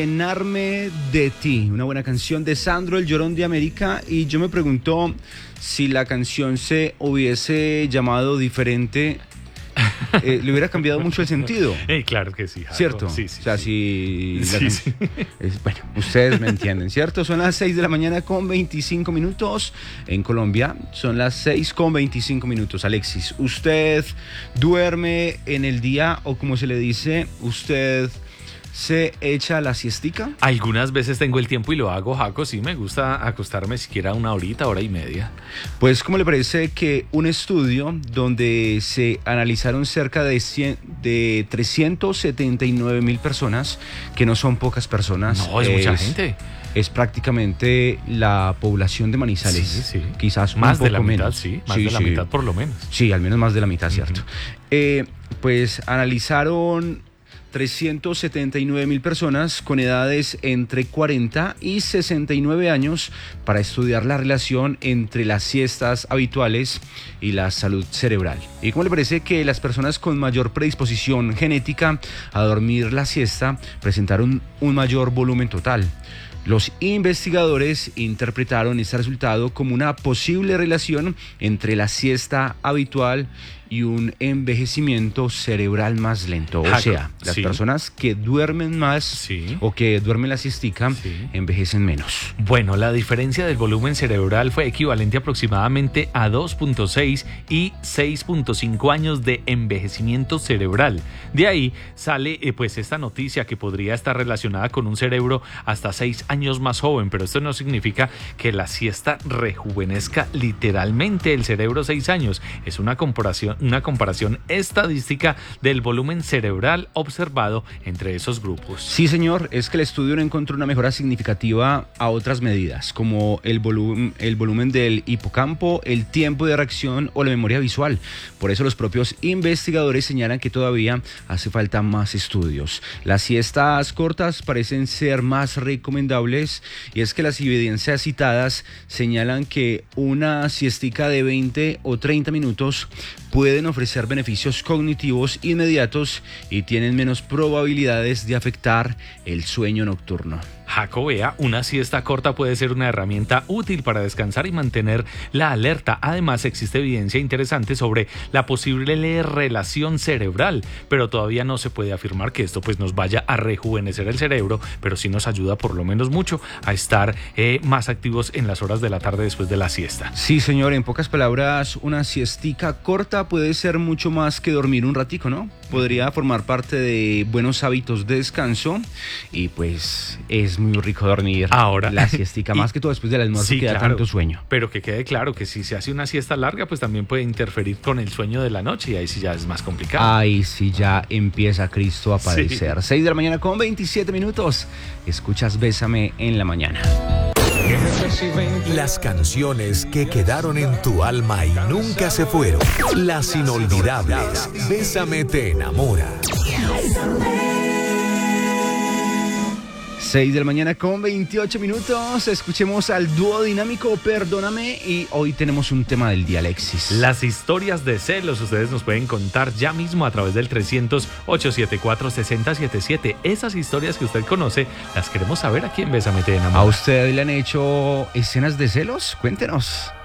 Llenarme de ti, una buena canción de Sandro, el Llorón de América. Y yo me pregunto si la canción se hubiese llamado diferente, le hubiera cambiado mucho el sentido. Claro que sí, Jaco. ¿Cierto? Sí. O sea, si... Sí. Bueno, ustedes me entienden, ¿cierto? Son las 6 de la mañana con 25 minutos. En Colombia son las 6 con 25 minutos. Alexis, ¿usted duerme en el día o, como se le dice, usted se echa la siestica? Algunas veces tengo el tiempo y lo hago, Jaco. Sí, me gusta acostarme siquiera una horita, hora y media. Pues, ¿cómo le parece que un estudio donde se analizaron cerca de 379,000 personas, que no son pocas personas? No, es mucha gente. Es prácticamente la población de Manizales. Sí. Quizás más un de la poco mitad, menos. sí. Más de la mitad por lo menos. Sí, al menos más de la mitad, ¿cierto? Pues analizaron 379,000 personas con edades entre 40 y 69 años para estudiar la relación entre las siestas habituales y la salud cerebral. ¿Y cómo le parece que las personas con mayor predisposición genética a dormir la siesta presentaron un mayor volumen total? Los investigadores interpretaron este resultado como una posible relación entre la siesta habitual y un envejecimiento cerebral más lento. O sea, las personas que duermen más o que duermen la siestica envejecen menos. Bueno, la diferencia del volumen cerebral fue equivalente aproximadamente a 2.6 y 6.5 años de envejecimiento cerebral. De ahí sale pues esta noticia que podría estar relacionada con un cerebro hasta 6 años más joven, pero esto no significa que la siesta rejuvenezca literalmente el cerebro 6 años. Es una comparación estadística del volumen cerebral observado entre esos grupos. Sí, señor, es que el estudio no encontró una mejora significativa a otras medidas, como el volumen del hipocampo, el tiempo de reacción o la memoria visual. Por eso los propios investigadores señalan que todavía hace falta más estudios. Las siestas cortas parecen ser más recomendables, y es que las evidencias citadas señalan que una siestica de 20 o 30 minutos pueden ofrecer beneficios cognitivos inmediatos y tienen menos probabilidades de afectar el sueño nocturno. Jaco, vea, una siesta corta puede ser una herramienta útil para descansar y mantener la alerta. Además, existe evidencia interesante sobre la posible relación cerebral, pero todavía no se puede afirmar que esto pues nos vaya a rejuvenecer el cerebro, pero sí nos ayuda por lo menos mucho a estar más activos en las horas de la tarde después de la siesta. Sí, señor, en pocas palabras, una siestica corta puede ser mucho más que dormir un ratico, ¿no? Podría formar parte de buenos hábitos de descanso y pues es muy rico dormir ahora la siestica, más que todo después del almuerzo, que da tanto sueño. Pero que quede claro que si se hace una siesta larga, pues también puede interferir con el sueño de la noche y ahí sí ya es más complicado. Ahí sí ya empieza Cristo a padecer. 6 de la mañana con 27 minutos. Escuchas Bésame en la mañana. Las canciones que quedaron en tu alma y nunca se fueron. Las inolvidables. Bésame te enamora. 6 de la mañana con 28 minutos. Escuchemos al dúo dinámico Perdóname y hoy tenemos un tema del día, Alexis. Las historias de celos ustedes nos pueden contar ya mismo a través del 300-874-6077. Esas historias que usted conoce las queremos saber aquí en Bésame te enamora. ¿A usted le han hecho escenas de celos? Cuéntenos.